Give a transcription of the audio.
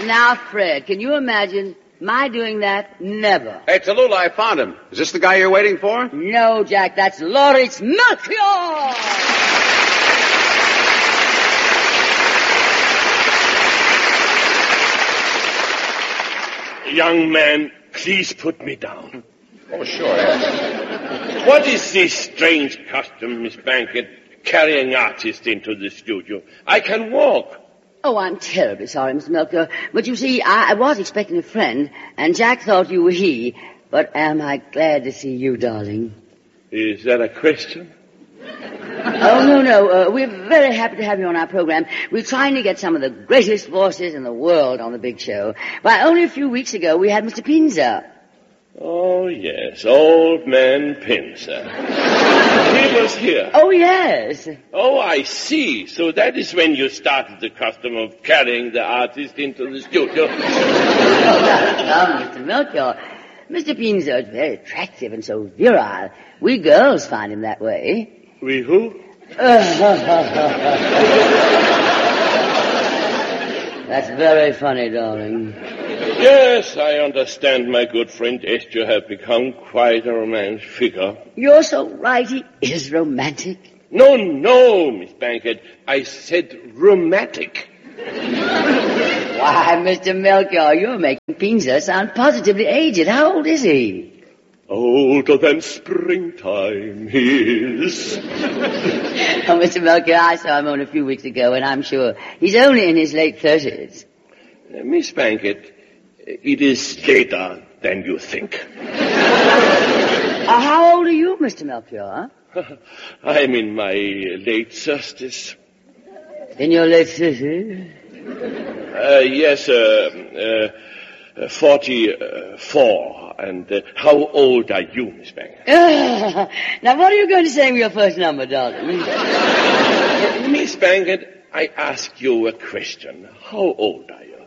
Now, Fred, can you imagine my doing that? Never. Hey, Tallulah, I found him. Is this the guy you're waiting for? No, Jack, that's Lawrence Melchior! Young man, please put me down. Oh, sure, yes. What is this strange custom, Miss Bankett, carrying artists into the studio? I can walk. Oh, I'm terribly sorry, Mr. Melchior. But you see, I was expecting a friend, and Jack thought you were he. But am I glad to see you, darling? Is that a question? Oh, no. We're very happy to have you on our program. We're trying to get some of the greatest voices in the world on the big show. Why, only a few weeks ago, we had Mr. Pinzer. Oh, yes, old man Pinzer. He was here. Oh, yes. Oh, I see. So that is when you started the custom of carrying the artist into the studio. Oh, Mr. Melchior. Mr. Pinzer is very attractive and so virile. We girls find him that way. We who? That's very funny, darling. Yes, I understand, my good friend Esther have become quite a romantic figure. You're so right, he is romantic. No, Miss Bankett. I said rheumatic. Why, Mr. Melchior, you're making Pinzer sound positively aged. How old is he? Older than springtime he is. Oh, Mr. Melchior, I saw him only a few weeks ago, and I'm sure he's only in his late 30s. Miss Bankett, it is later than you think. How old are you, Mr. Melchior? I'm in my late 30s. In your late 30s? Yes, 44. And how old are you, Miss Bankett? Now, what are you going to say with your first number, darling? Miss Bankett, I ask you a question. How old are you?